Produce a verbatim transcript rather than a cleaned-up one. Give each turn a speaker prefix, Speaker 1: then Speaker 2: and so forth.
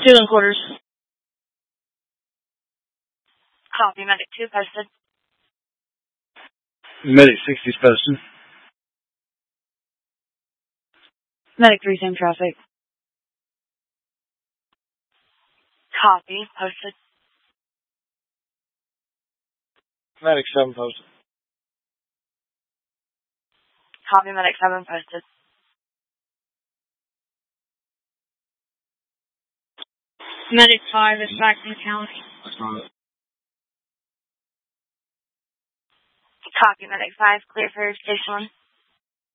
Speaker 1: Two and quarters.
Speaker 2: Copy, medic two posted.
Speaker 3: Medic sixty's posted.
Speaker 1: Medic three, same traffic.
Speaker 2: Copy, posted.
Speaker 3: Medic seven posted.
Speaker 2: Copy, medic seven posted.
Speaker 1: Medic five is back in county.
Speaker 2: Copy, medic five, clear for station one.